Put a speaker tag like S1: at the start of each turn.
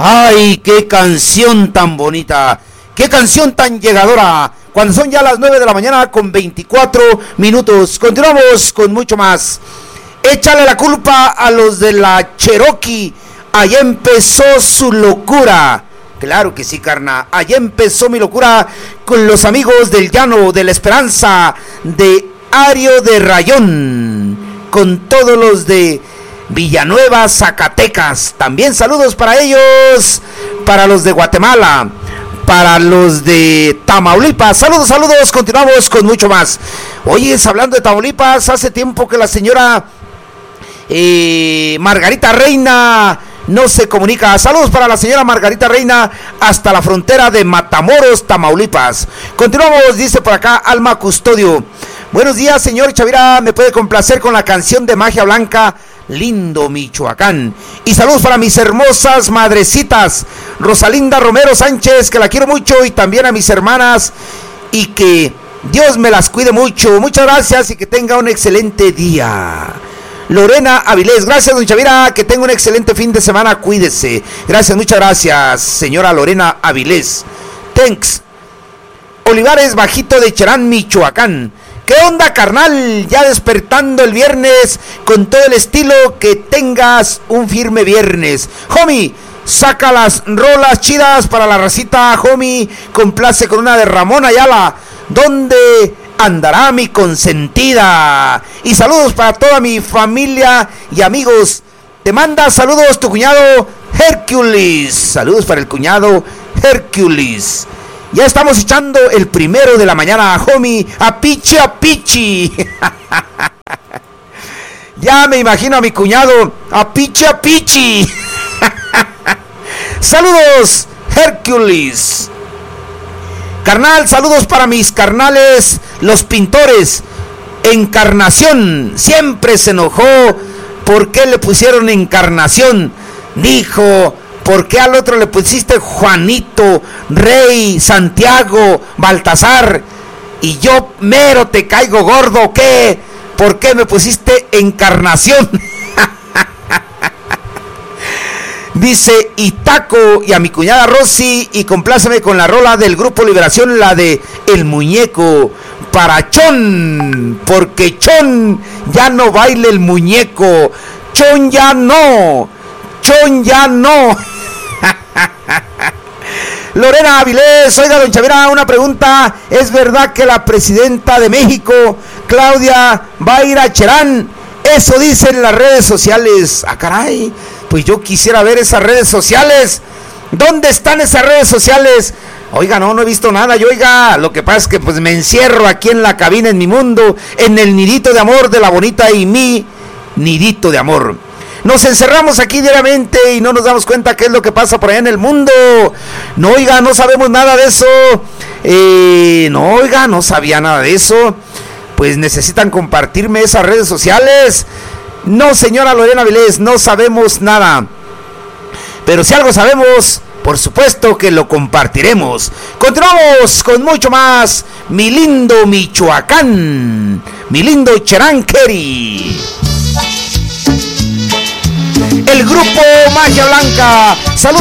S1: ¡Ay, qué canción tan bonita! ¡Qué canción tan llegadora! Cuando son ya las 9 de la mañana con 24 minutos. Continuamos con mucho más. Échale la culpa a los de la Cherokee. Allá empezó su locura. Claro que sí, carna. Allá empezó mi locura con los amigos del Llano, de la Esperanza, de Ario de Rayón, con todos los de Villanueva, Zacatecas. También saludos para ellos, para los de Guatemala, para los de Tamaulipas. Saludos, saludos. Continuamos con mucho más. Oye, hablando de Tamaulipas, hace tiempo que la señora Margarita Reina no se comunica. Saludos para la señora Margarita Reina hasta la frontera de Matamoros, Tamaulipas. Continuamos, dice por acá Alma Custodio. Buenos días, señor Chavira, me puede complacer con la canción de Magia Blanca, Lindo Michoacán. Y saludos para mis hermosas madrecitas, Rosalinda Romero Sánchez, que la quiero mucho, y también a mis hermanas, y que Dios me las cuide mucho. Muchas gracias y que tenga un excelente día. Lorena Avilés, gracias, don Chavira, que tenga un excelente fin de semana, cuídese. Gracias, muchas gracias, señora Lorena Avilés. Thanks. Olivares Bajito de Cherán, Michoacán. ¿Qué onda, carnal? Ya despertando el viernes con todo el estilo, que tengas un firme viernes. Homie, saca las rolas chidas para la racita, homie. Complace con una de Ramón Ayala. ¿Dónde andará mi consentida? Y saludos para toda mi familia y amigos. Te manda saludos tu cuñado Hercules. Saludos para el cuñado Hercules. Ya estamos echando el primero de la mañana, homie. A pichi. Ya me imagino a mi cuñado. A pichi. Saludos, Hercules. Carnal, saludos para mis carnales, los pintores. Encarnación siempre se enojó. ¿Por qué le pusieron Encarnación? Dijo: ¿por qué al otro le pusiste Juanito, Rey, Santiago, Baltasar? Y yo mero te caigo gordo, ¿qué? ¿Por qué me pusiste Encarnación? Dice Itaco, y a mi cuñada Rosy, y compláceme con la rola del Grupo Liberación, la de El Muñeco, para Chon, porque Chon ya no baila el muñeco. Chon ya no. Lorena Avilés, oiga, don Chavira, una pregunta. ¿Es verdad que la presidenta de México, Claudia, va a ir a Cherán? Eso dicen las redes sociales. Ah, caray, pues yo quisiera ver esas redes sociales. ¿Dónde están esas redes sociales? Oiga, no he visto nada. Yo, oiga, lo que pasa es que pues me encierro aquí en la cabina, en mi mundo, en el nidito de amor de la bonita y mi nidito de amor. Nos encerramos aquí diariamente y no nos damos cuenta qué es lo que pasa por allá en el mundo. No, oiga, no sabemos nada de eso. No, oiga, no sabía nada de eso. Pues necesitan compartirme esas redes sociales. No, señora Lorena Vilés, no sabemos nada. Pero si algo sabemos, por supuesto que lo compartiremos. Continuamos con mucho más. Mi lindo Michoacán, mi lindo Cheranqueri. El grupo Magia Blanca. Saludos